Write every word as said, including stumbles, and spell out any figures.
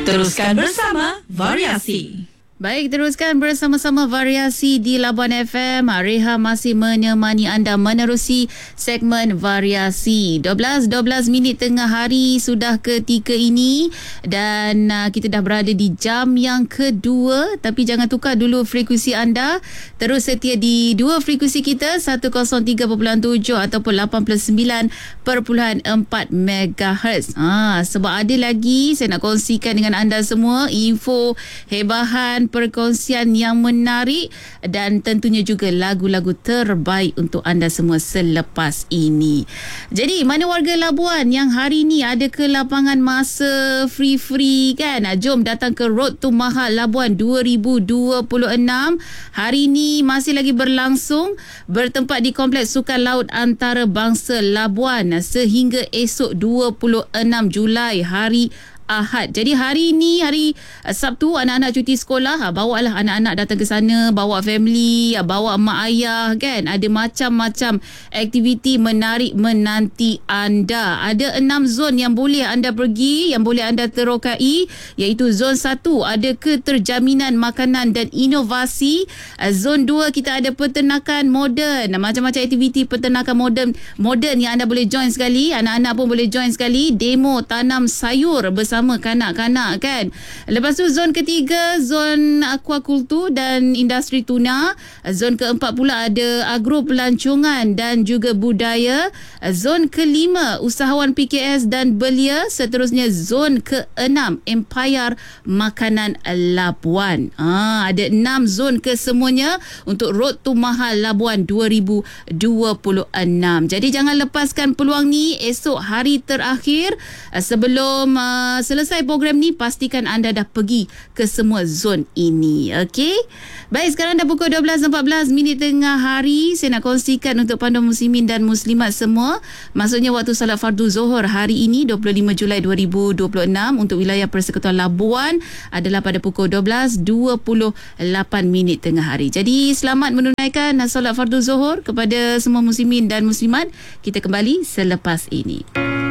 Teruskan bersama Variasi. Baik, teruskan bersama-sama Variasi di Labuan F M. Reha masih menemani anda menerusi segmen Variasi. dua belas dua belas minit tengah hari sudah ketika ini dan uh, kita dah berada di jam yang kedua. Tapi jangan tukar dulu frekuensi anda. Terus setia di dua frekuensi kita, seratus tiga perpuluhan tujuh ataupun lapan puluh sembilan perpuluhan empat megahertz. Ha, sebab ada lagi saya nak kongsikan dengan anda semua info hebahan, perkongsian yang menarik dan tentunya juga lagu-lagu terbaik untuk anda semua selepas ini. Jadi, mana warga Labuan yang hari ni ada ke lapangan masa free-free kan? Jom datang ke Road to Mahal Labuan dua ribu dua puluh enam. Hari ni masih lagi berlangsung, bertempat di Kompleks Sukan Laut Antarabangsa Labuan sehingga esok dua puluh enam Julai hari Ahad. Jadi hari ni, hari Sabtu, anak-anak cuti sekolah, ha, bawa lah anak-anak datang ke sana, bawa family, ha, bawa mak ayah kan. Ada macam-macam aktiviti menarik menanti anda. Ada enam zon yang boleh anda pergi, yang boleh anda terokai, iaitu zon satu ada keterjaminan makanan dan inovasi. Zon dua kita ada peternakan moden, macam-macam aktiviti peternakan moden moden yang anda boleh join sekali. Anak-anak pun boleh join sekali. Demo tanam sayur bersama sama kanak-kanak kan. Lepas tu zon ketiga, zon aquakultur dan industri tuna. Zon keempat pula ada agro pelancongan dan juga budaya. Zon kelima usahawan P K S dan belia. Seterusnya zon keenam Empire Makanan Labuan. Ah, ada enam zon kesemuanya untuk Road to Mahal Labuan dua ribu dua puluh enam. Jadi jangan lepaskan peluang ni. Esok hari terakhir sebelum uh, selesai program ni, pastikan anda dah pergi ke semua zon ini. Okey? Baik, sekarang dah pukul dua belas empat belas minit tengah hari. Saya nak kongsikan untuk panduan muslimin dan muslimat semua. Maksudnya waktu salat fardu Zuhur hari ini dua puluh lima Julai dua ribu dua puluh enam untuk wilayah Persekutuan Labuan adalah pada pukul dua belas dua puluh lapan minit tengah hari. Jadi selamat menunaikan salat fardu Zuhur kepada semua muslimin dan muslimat. Kita kembali selepas ini.